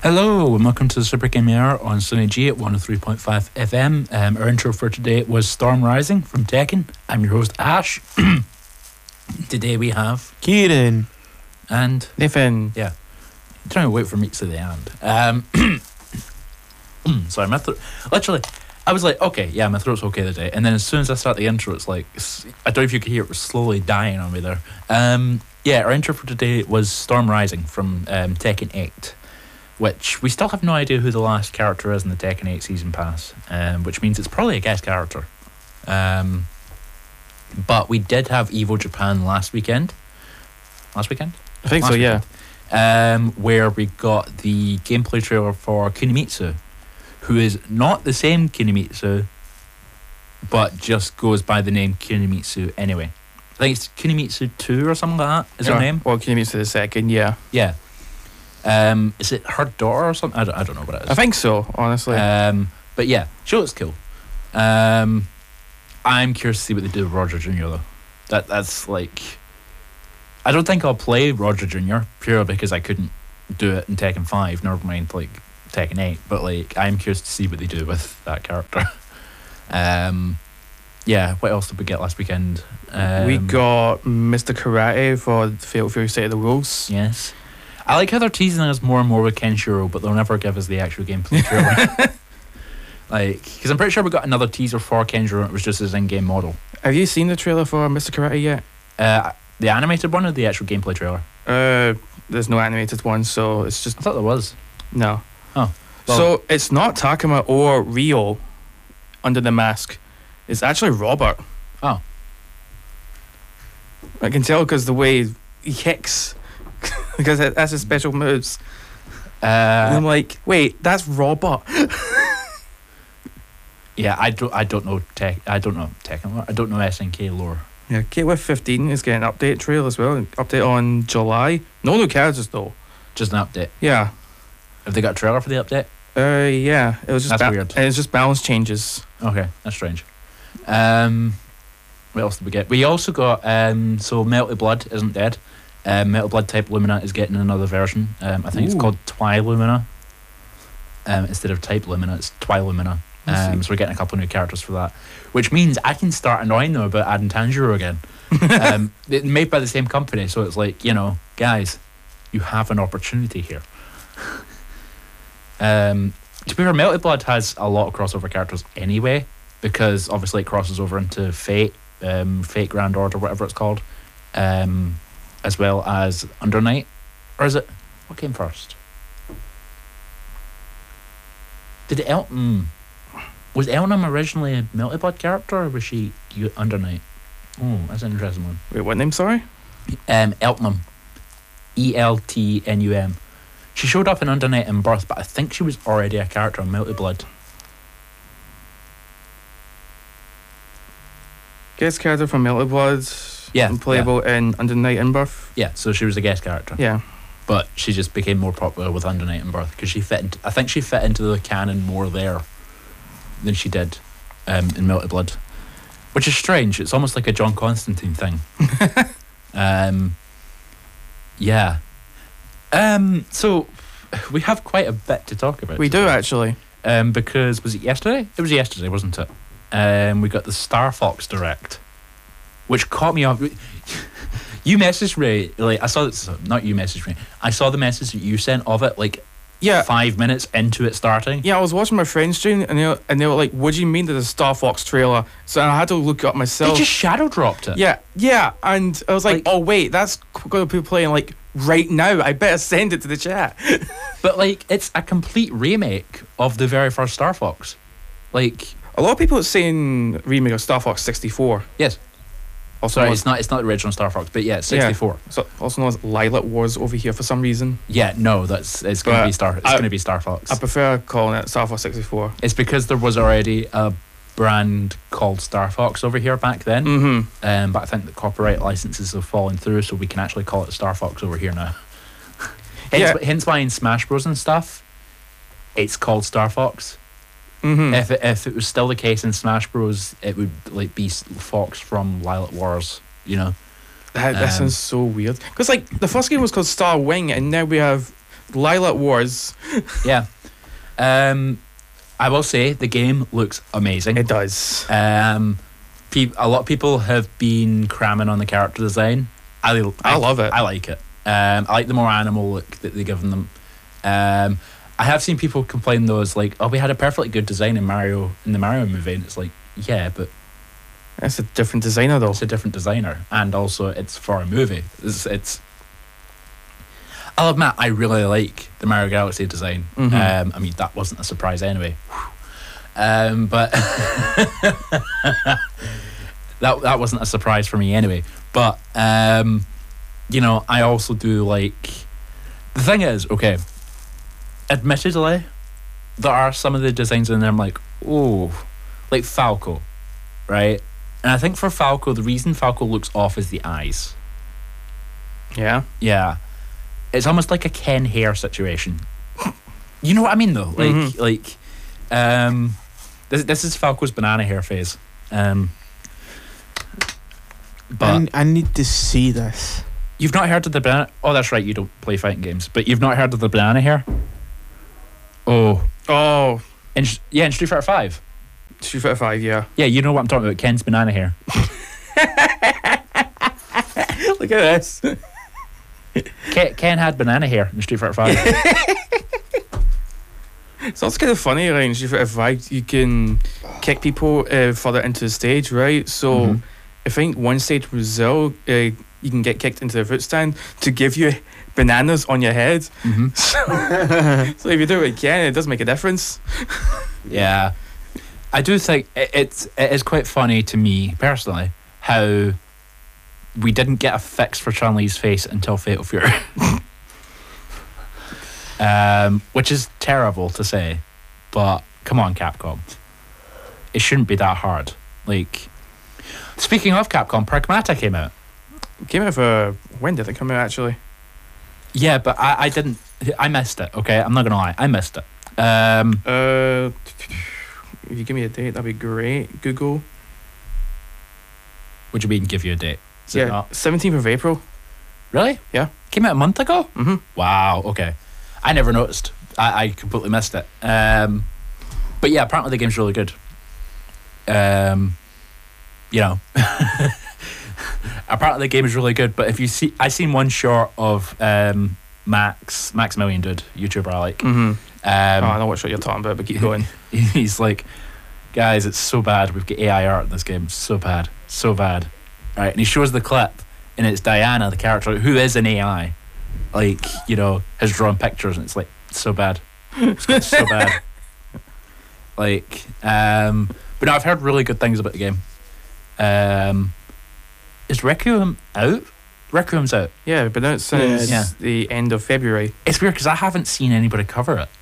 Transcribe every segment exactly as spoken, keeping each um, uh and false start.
Hello and welcome to the Super Gaming Hour on Sunny G at one oh three point five F M. Um, our intro for today was Storm Rising from Tekken. I'm your host Ash. Today we have Kieran and Nathan. Yeah, I'm trying to wait for me to the end. Um, sorry, my throat. Literally, I was like, okay, yeah, my throat's okay today. And then as soon as I start the intro, it's like, I don't know if you could hear it was slowly dying on me there. Um, yeah, our intro for today was Storm Rising from um, Tekken eight. Which we still have no idea who the last character is in the Tekken eight Season Pass, um, which means it's probably a guest character. Um, but we did have Evo Japan last weekend. Last weekend? I think last so, yeah. Weekend, um, where we got the gameplay trailer for Kunimitsu, who is not the same Kunimitsu, but just goes by the name Kunimitsu anyway. I think it's Kunimitsu two or something like that, is yeah. her name? Well, Kunimitsu the second, yeah. Yeah. Um, is it her daughter or something? I don't, I don't know what it is. I think so, honestly. Um, but yeah, she looks cool. Um, I'm curious to see what they do with Roger Junior though. That that's like, I don't think I'll play Roger Junior purely because I couldn't do it in Tekken five. Never mind like Tekken eight. But like, I'm curious to see what they do with that character. um, yeah. What else did we get last weekend? Um, we got Mister Karate for Fatal Fury State of the Rules. Yes. I like how they're teasing us more and more with Kenshiro, but they'll never give us the actual gameplay trailer. Like, because I'm pretty sure we got another teaser for Kenshiro and it was just his in-game model. Have you seen the trailer for Mister Karate yet? Uh, the animated one or the actual gameplay trailer? Uh, there's no animated one, so it's just... I thought there was. No. Oh. Well, so, it's not Takuma or Ryo under the mask. It's actually Robert. Oh. I can tell because the way he kicks... because that's his special moves. Uh, and I'm like, wait, that's Robert. yeah, I don't, I don't know tech, I don't know Tekken lore. I don't know S N K lore. Yeah, Gateway fifteen is getting an update trail as well. Update on July. No new characters though. Just an update. Yeah. Have they got a trailer for the update? Uh, yeah. It was just that's ba- weird. It's just balance changes. Okay, that's strange. Um, what else did we get? We also got um, so Melty Blood isn't dead. Um, Metal Blood Type Lumina is getting another version. Um, I think Ooh. It's called Twi Lumina. Um, instead of Type Lumina, it's Twi Lumina. Um, so we're getting a couple of new characters for that, which means I can start annoying them about adding Tanjiro again. um, it's made by the same company, so it's like, you know, guys, you have an opportunity here. um, to be fair, Melty Blood has a lot of crossover characters anyway, because obviously it crosses over into Fate, um, Fate Grand Order, whatever it's called. Um, as well as Under Night. Or is it... What came first? Did El... Mm, was Elnam originally a Melty Blood character, or was she Under Night? Oh, that's an interesting one. Wait, what name, sorry? Um, Eltnum. E L T N U M. She showed up in Under Night in Birth, but I think she was already a character in Melty Blood. Guest character from Melty Blood... Yeah, and playable yeah. in Under Night in Birth. Yeah, so she was a guest character. Yeah, but she just became more popular with Under Night in Birth because she fit. Into, I think she fit into the canon more there than she did um, in Melty Blood, which is strange. It's almost like a John Constantine thing. um, yeah. Um. So we have quite a bit to talk about. We today. do actually. Um. Because was it yesterday? It was yesterday, wasn't it? Um. We got the Star Fox Direct. Which caught me off. You messaged me, like, I saw this, not you messaged me, I saw the message that you sent of it, like, yeah, five minutes into it starting. Yeah, I was watching my friends stream, and they were, and they were like, what do you mean there's a Star Fox trailer? So I had to look it up myself. They just shadow dropped it. Yeah, yeah, and I was like, like oh, wait, that's going to be playing, like, right now. I better send it to the chat. But, like, it's a complete remake of the very first Star Fox. Like... A lot of people are saying remake of Star Fox sixty-four. Yes. Also, Sorry, it's not it's not the original Star Fox, but yeah, sixty-four. Yeah, so also known as Lilac Wars over here for some reason. Yeah, no, that's it's going to be Star. It's going to be Star Fox. I prefer calling it Star Fox sixty-four. It's because there was already a brand called Star Fox over here back then. Mm-hmm. Um, but I think the copyright licenses have fallen through, so we can actually call it Star Fox over here now. hence, yeah. hence why in Smash Bros and stuff, it's called Star Fox. Mm-hmm. If it, if it was still the case in Smash Bros, it would like be Fox from Lilac Wars, you know. That, that um, sounds so weird. Because like the first game was called Star Wing, and now we have Lilac Wars. Yeah. Um, I will say the game looks amazing. It does. Um, pe- a lot of people have been cramming on the character design. I, I, I love it. I like it. Um, I like the more animal look that they've given them. Um, I have seen people complain though, it's like, oh, we had a perfectly good design in Mario in the Mario movie, and it's like, yeah, but It's a different designer though. it's a different designer, and also it's for a movie. It's, it's I'll admit, I really like the Mario Galaxy design. Mhm. Um, I mean, that wasn't a surprise anyway. Um, but that that wasn't a surprise for me anyway. But um, you know, I also do like. The thing is, okay, admittedly, there are some of the designs in there I'm like, oh, like Falco, right? And I think for Falco, the reason Falco looks off is the eyes. Yeah. Yeah, it's almost like a Ken Hare situation. You know what I mean, though? Like, Mhm. like, um, this this is Falco's banana hair phase. Um, but I, I need to see this. you've not heard of the banana. Oh, that's right. You don't play fighting games, but you've not heard of the banana hair. Oh, Oh, in, Sh- yeah, in Street Fighter Five. Street Fighter Five. Yeah. Yeah, you know what I'm talking about. Ken's banana hair. Look at this. Ken, Ken had banana hair in Street Fighter Five. So it's kind of funny, like in Street Fighter Five, you can kick people uh, further into the stage, right? So Mhm. I think one stage Brazil, uh, you can get kicked into the foot stand to give you bananas on your head. hmm So if you do it again, it does make a difference. Yeah, I do think it, it's it is quite funny to me personally how we didn't get a fix for Chun-Li's face until Fatal Fury, um, which is terrible to say, but come on, Capcom, it shouldn't be that hard. Like, speaking of Capcom, Pragmata came out. Came out for when did it come out actually? Yeah, but I, I didn't. I missed it. Okay, I'm not gonna lie, I missed it. Um, Uh, if you give me a date, that'd be great. Google. what do you mean? Give you a date? Is it Yeah, not? seventeenth of April. Really? Yeah. Came out a month ago? Mm-hmm. Wow, okay. I never noticed. I, I completely missed it. Um, but yeah, apparently the game's really good. Um, you know. Apparently the game is really good, but if you see, I seen one short of um, Max, Maximilian dude, YouTuber I like. Mm-hmm. Um, oh, I know what shot you're talking about, but keep going. he's like, guys, it's so bad. We've got A I art in this game. It's so bad. So bad. Right, and he shows the clip, and it's Diana, the character, who is an A I. Like, you know, has drawn pictures, and it's like, so bad. It's so bad. Like, um, but no, I've heard really good things about the game. Um, is Requiem out? Requiem's out. Yeah, but now it's since Yeah. the end of February. It's weird because I haven't seen anybody cover it.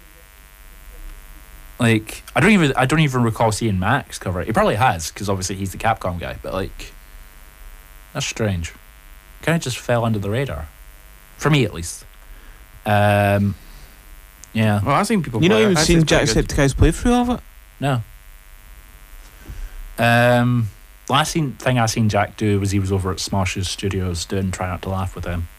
Like, I don't even I don't even recall seeing Max cover it. He probably has because obviously he's the Capcom guy. But like, that's strange. Kind of just fell under the radar, for me at least. Um, yeah. Well, I've seen people. You not play it. even I'd say seen it's pretty good. Jacksepticeye's playthrough of it? No. Um, last seen, thing I seen Jack do was he was over at Smosh's Studios doing Try Not to Laugh with him.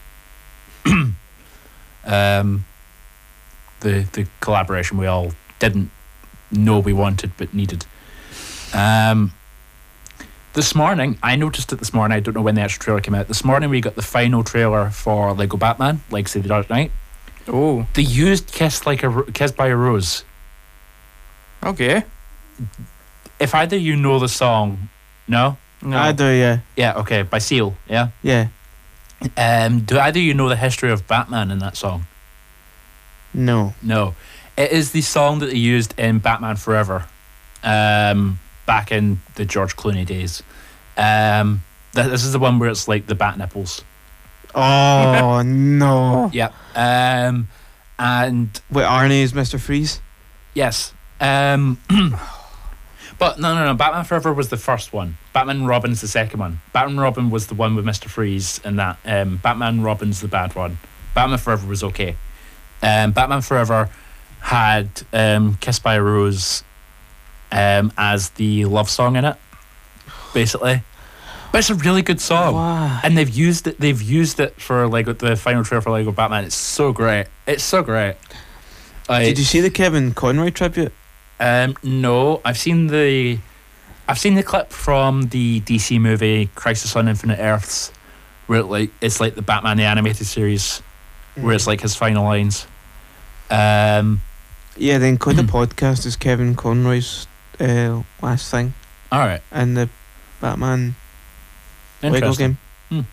um, the the collaboration we all didn't know we wanted but needed. Um, this morning, I noticed it this morning. I don't know when the actual trailer came out. This morning we got the final trailer for Lego Batman: Legacy of the Dark Knight. Oh, They used "Kissed Like a Ro- Kissed by a Rose." okay. If either you know the song, no. No. I do, yeah. Yeah, okay, by Seal, yeah. Yeah. Um, do either of you know the history of Batman in that song? No. No. It is the song that they used in Batman Forever, um, back in the George Clooney days. Um, th- this is the one where it's like the bat nipples. Oh, no. Yeah. Um, and Wait, Arnie is Mister Freeze? yes. Um, but no, no, no. Batman Forever was the first one. Batman and Robin's the second one. Batman and Robin was the one with Mister Freeze, and that. Um, Batman and Robin's the bad one. Batman Forever was okay. Um, Batman Forever had um, "Kiss by a Rose" um, as the love song in it, basically. But it's a really good song. Why? And they've used it. They've used it for Lego, the final trailer for Lego Batman. It's so great. It's so great. I, Did you see the Kevin Conroy tribute? Um, no, I've seen the, I've seen the clip from the D C movie Crisis on Infinite Earths, where it like it's like the Batman the animated series, where it's like his final lines. Um, Yeah, the Encoder podcast is Kevin Conroy's uh, last thing all right, in the Batman Lego interesting. game.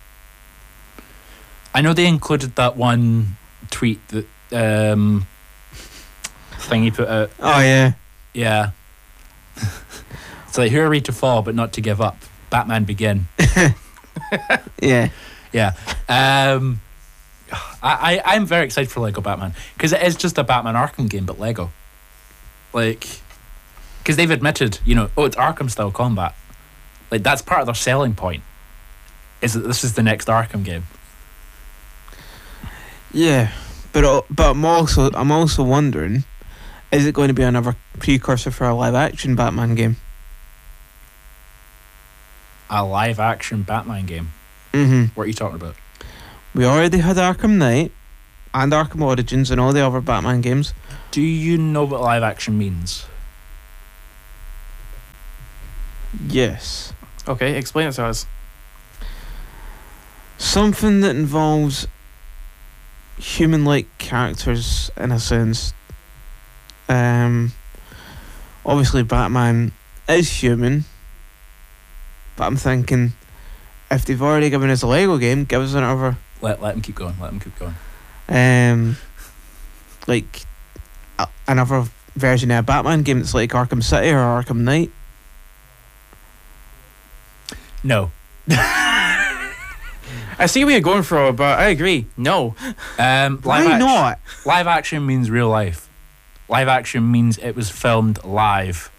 I know they included that one tweet that um thing he put out. Oh yeah. Yeah. It's like, who are we to fall but not to give up? Batman Begin. Yeah. Yeah. Um, I, I, I'm very excited for Lego Batman because it is just a Batman Arkham game but Lego. Like, because they've admitted, you know, oh, it's Arkham style combat. Like, that's part of their selling point, is that this is the next Arkham game. Yeah, but uh, but I'm also I'm also wondering, is it going to be another precursor for a live action Batman game? A live action Batman game. Mm-hmm. What are you talking about? We already had Arkham Knight and Arkham Origins and all the other Batman games. Do you know what live action means? Yes, Okay, explain it to us. something that involves human-like characters in a sense. Um, obviously Batman is human, but I'm thinking if they've already given us a Lego game, give us another. Let let him keep going. Let him keep going. Um, like a, another version of a Batman game that's like Arkham City or Arkham Knight. No. I see where you're going for, but I agree. No. Um, live Why action, not? Live action means real life. Live action means it was filmed live.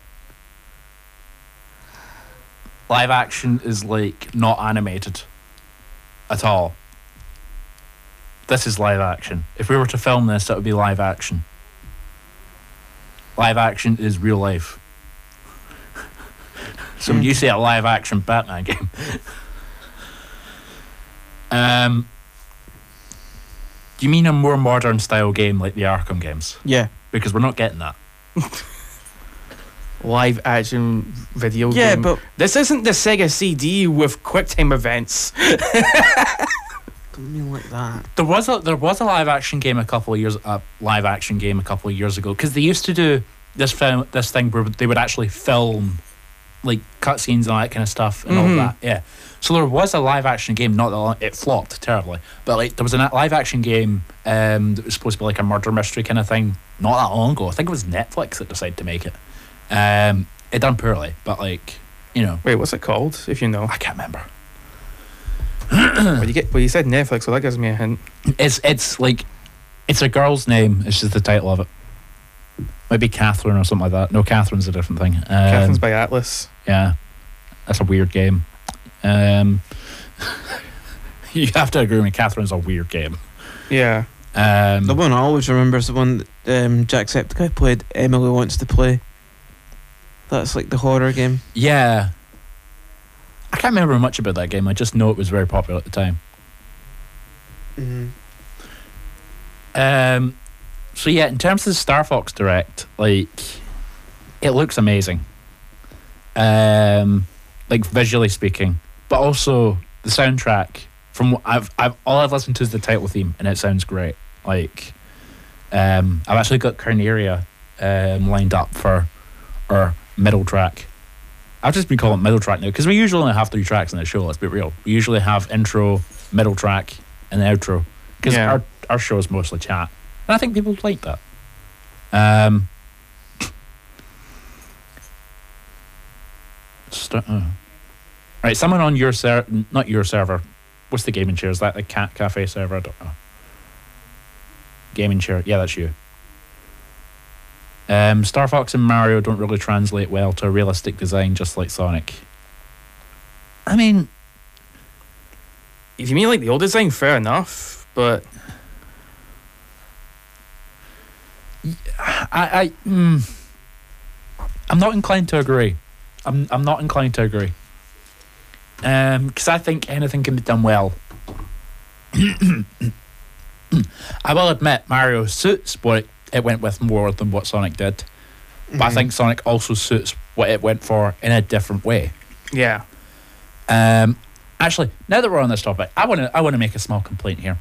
Live action is like not animated at all. This is live action. If we were to film this, that would be live action. Live action is real life. So when you say a live action Batman game, um, do you mean a more modern style game like the Arkham games? Yeah. Because we're not getting that. Live action video Yeah, game. but This isn't the Sega C D with QuickTime events. don't mean like that. There was a there was a live action game a couple of years a live action game a couple of years ago because they used to do this film this thing where they would actually film like cutscenes and all that kind of stuff and Mhm. all that. Yeah. So there was a live action game. Not that it flopped terribly, but like there was a live action game um, that was supposed to be like a murder mystery kind of thing. Not that long ago. I think it was Netflix that decided to make it. Um, it done poorly, but like you know, Wait, what's it called? If you know. I can't remember. Well, you get. Well, you said Netflix, so that gives me a hint. It's it's like it's a girl's name. It's just the title of it. Maybe Catherine or something like that. No, Catherine's a different thing. Um, Catherine's by Atlas. Yeah, that's a weird game. Um, you have to agree with me. Catherine's a weird game. Yeah. Um, The one I always remember is the one that um, Jacksepticeye played. Emily Wants to Play. That's like the horror game. yeah, I can't remember much about that game. I just know it was very popular at the time. Mm-hmm. Um, so yeah, in terms of the Star Fox Direct, like it looks amazing. Um, like visually speaking, but also the soundtrack. From what I've, I've all I've listened to is the title theme, and it sounds great. Like, um, I've actually got Carneria um, lined up for our middle track. I've just been calling it middle track now because we usually only have three tracks in the show. Let's be real. We usually have intro, middle track, and the outro because Yeah. our our show is mostly chat, and I think people like that. Um. St- uh. Right, someone on your ser- not your server. What's the gaming chair? Is that the Cat Cafe server? I don't know. Gaming chair. Yeah, that's you. Um, Star Fox and Mario don't really translate well to a realistic design, just like Sonic. I mean, If you mean like the old design, fair enough. But I, I, mm, I'm not inclined to agree. I'm, I'm not inclined to agree. because I think anything can be done well. I will admit, Mario suits what it, it went with more than what Sonic did, but I Mhm. think Sonic also suits what it went for in a different way. Yeah. Um, actually, now that we're on this topic, I want to I want to make a small complaint here.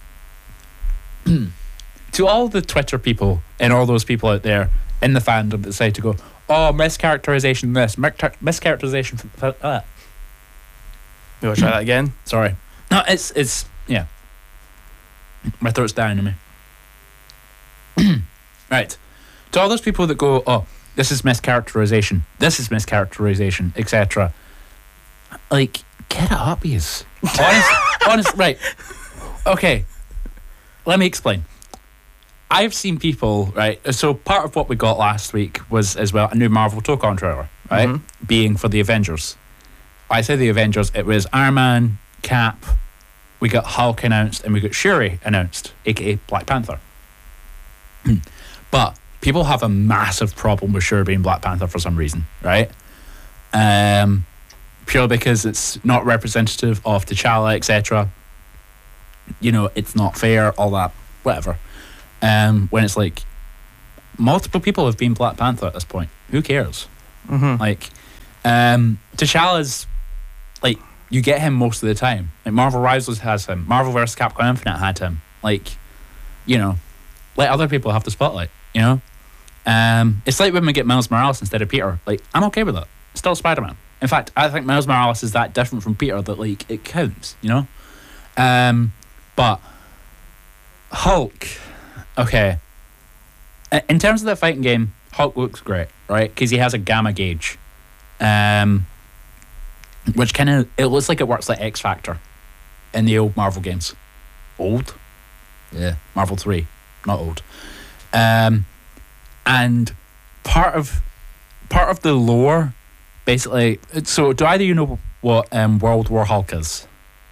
To all the Twitter people and all those people out there in the fandom that decide to go, oh, mischaracterization this, mischar- mischaracterization. F- uh, You want to try that again? sorry, no, it's it's yeah. My throat's dying on me. Right, to all those people that go, oh, this is mischaracterization, this is mischaracterization, et cetera. Like, get it up, yous. Honest, honest, right? Okay, let me explain. I've seen people, right? So part of what we got last week was as well a new Marvel Tokon trailer, right? Mhm. Being for the Avengers. I say the Avengers, it was Iron Man, Cap, we got Hulk announced, and we got Shuri announced, aka Black Panther. But people have a massive problem with Shuri being Black Panther for some reason, right? Um, purely because it's not representative of T'Challa, et cetera. You know, it's not fair, all that, whatever. Um, when it's like multiple people have been Black Panther at this point. Who cares? Mm-hmm. Like, um, T'Challa's like you get him most of the time. Like Marvel Rivals has him. Marvel vs. Capcom Infinite had him. Like, you know, let other people have the spotlight. You know, um, it's like when we get Miles Morales instead of Peter. Like, I'm okay with it. Still Spider-Man. In fact, I think Miles Morales is that different from Peter that like it counts. You know, um, but Hulk. Okay. In terms of the fighting game, Hulk looks great, right? Because he has a gamma gauge, um, which kind of it looks like it works like X Factor in the old Marvel games. Old, yeah, Marvel three, not old. Um, and part of part of the lore, basically. So, do either of you know what um, World War Hulk is?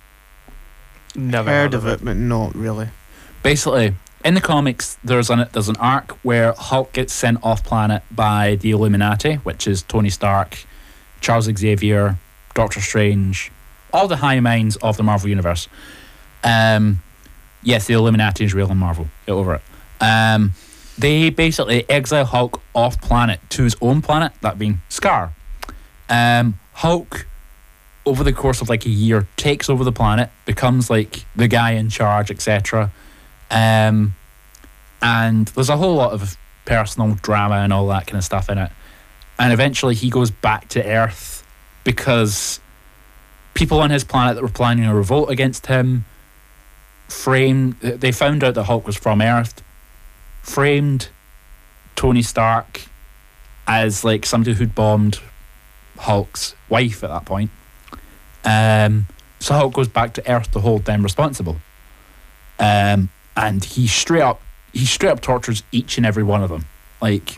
Never Heard of it, but not really. Basically, in the comics, there's an there's an arc where Hulk gets sent off planet by the Illuminati, which is Tony Stark, Charles Xavier, Doctor Strange, all the high minds of the Marvel universe. Um, yes, the Illuminati is real in Marvel. Get over it. Um, they basically exile Hulk off planet to his own planet, that being Scar. Um, Hulk, over the course of like a year, takes over the planet, becomes like the guy in charge, et cetera. Um, and there's a whole lot of personal drama and all that kind of stuff in it. And eventually he goes back to Earth because people on his planet that were planning a revolt against him framed, they found out that Hulk was from Earth, framed Tony Stark as like somebody who'd bombed Hulk's wife at that point. Um, so Hulk goes back to Earth to hold them responsible. Um, and he straight up he straight up tortures each and every one of them. Like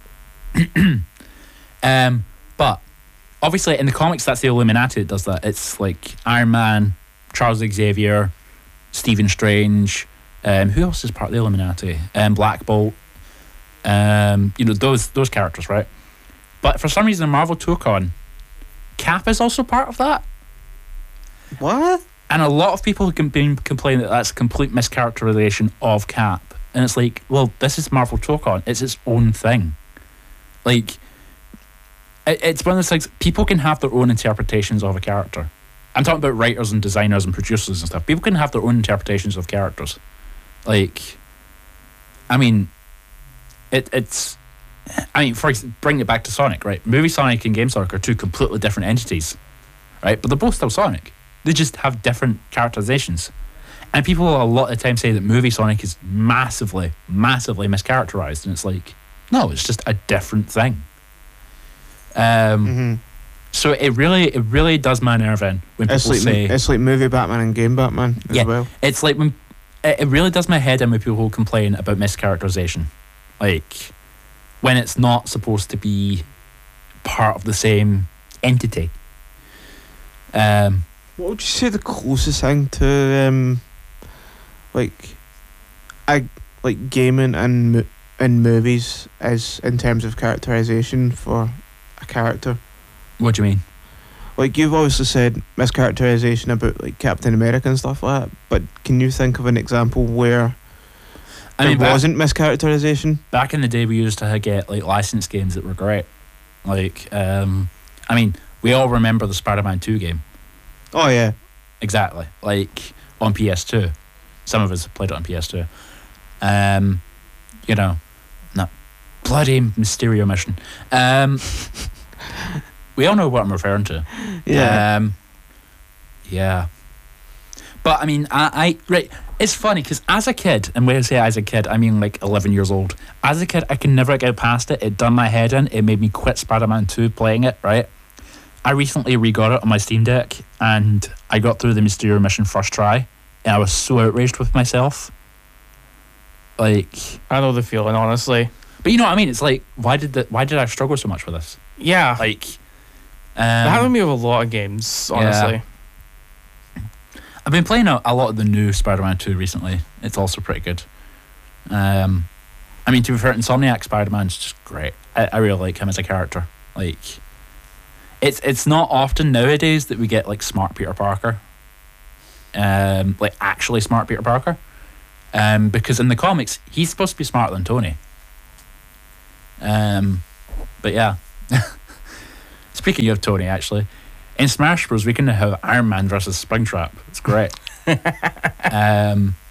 um but obviously in the comics that's the Illuminati that does that. It's like Iron Man, Charles Xavier, Stephen Strange, um who else is part of the Illuminati? Um Black Bolt, um you know, those those characters, right? But for some reason in Marvel Tokon, Cap is also part of that. What? And a lot of people have been complaining that that's a complete mischaracterization of Cap. And it's like, well, this is Marvel Tokon. It's its own thing. Like, it, it's one of those things, people can have their own interpretations of a character. I'm talking about writers and designers and producers and stuff. People can have their own interpretations of characters. Like, I mean, it, it's... I mean, for example, bring it back to Sonic, right? Movie Sonic and Game Sonic are two completely different entities, right? But they're both still Sonic. They just have different characterizations. And people a lot of the time say that movie Sonic is massively, massively mischaracterized. And it's like, no, it's just a different thing. Um, Mm-hmm. So it really, it really does my nerve in when It's people like say... it's like movie Batman and game Batman as Yeah. well. It's like when... It it really does my head in when people complain about mischaracterization. Like, when it's not supposed to be part of the same entity. Um... What would you say the closest thing to um, like, I like gaming and mo- and movies is in terms of characterization for a character? What do you mean? like you've obviously said mischaracterization about like Captain America and stuff like that, but can you think of an example where I mean, there back, wasn't mischaracterization? back in the day, we used to get like licensed games that were great. Like, um, I mean, we all remember the Spider-Man two game. Oh yeah, Exactly. Like on P S two. Some of us have played it on P S two. Um, you know, no, bloody Mysterio mission. Um, we all know what I'm referring to. yeah. Um, yeah. But I mean, I, I right. It's funny because as a kid, and when I say as a kid, I mean like eleven years old. As a kid, I can never get past it. It done my head in. It made me quit Spider-Man two playing it. Right. I recently re-got it on my Steam Deck, and I got through the Mysterio mission first try, and I was so outraged with myself. Like, I know the feeling, honestly. but you know what I mean? It's like, why did the, why did I struggle so much with this? Yeah. Like, that happened to um, me with a lot of games, honestly. I've been playing a, a lot of the new Spider-Man two recently. It's also pretty good. Um, I mean, to be fair, Insomniac Spider-Man's just great. I, I really like him as a character. Like, it's it's not often nowadays that we get like smart Peter Parker. Um, like actually smart Peter Parker. Um, because in the comics, he's supposed to be smarter than Tony. Um, but yeah. Speaking of Tony, actually, in Smash Bros, we can have Iron Man versus Springtrap. It's great. um,